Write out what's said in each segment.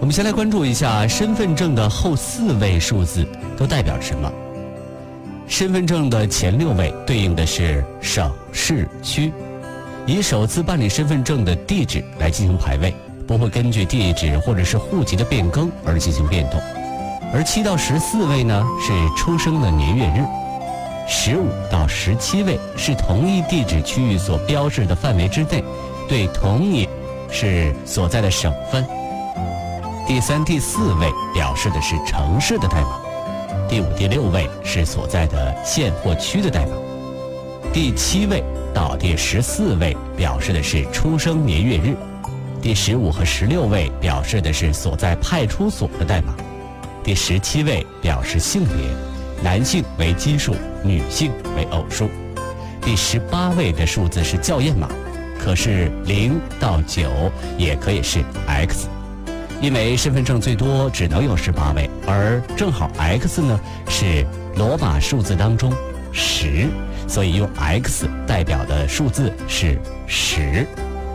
我们先来关注一下身份证的后4位数字都代表什么。身份证的前6位对应的是省市区，以首次办理身份证的地址来进行排位，不会根据地址或者是户籍的变更而进行变动。而7到14位呢是出生的年月日，15到17位是同一地址区域所标示的范围之内，对同年是所在的省份。第3、第4位表示的是城市的代码，第5、第6位是所在的县或区的代码，第7位到第14位表示的是出生年月日，第15和16位表示的是所在派出所的代码，第17位表示性别，男性为奇数，女性为偶数，第18位的数字是校验码，可是0到9也可以是 X。因为身份证最多只能有18位，而正好 X 呢是罗马数字当中10，所以用 X 代表的数字是10。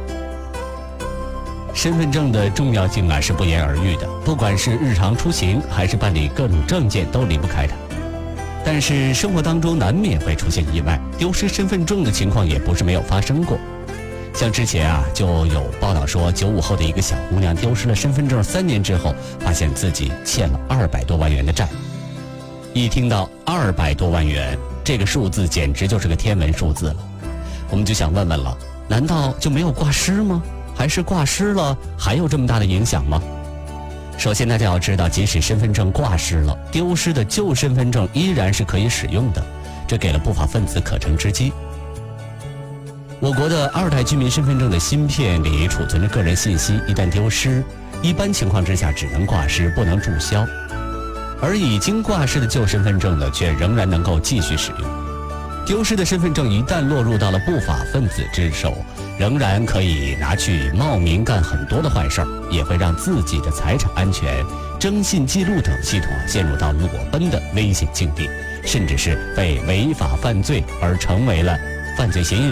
身份证的重要性是不言而喻的，不管是日常出行还是办理各种证件都离不开它。但是生活当中难免会出现意外，丢失身份证的情况也不是没有发生过。像之前就有报道说，95后的一个小姑娘丢失了身份证，3年之后发现自己欠了200多万元的债。一听到200多万元这个数字，简直就是个天文数字了。我们就想问问了，难道就没有挂失吗？还是挂失了还有这么大的影响吗？首先大家要知道，即使身份证挂失了，丢失的旧身份证依然是可以使用的，这给了不法分子可乘之机。我国的2代居民身份证的芯片里储存着个人信息，一旦丢失，一般情况之下只能挂失，不能注销。而已经挂失的旧身份证呢，却仍然能够继续使用。丢失的身份证一旦落入到了不法分子之手，仍然可以拿去冒名干很多的坏事儿，也会让自己的财产安全、征信记录等系统陷入到裸奔的危险境地，甚至是被违法犯罪而成为了犯罪嫌疑人。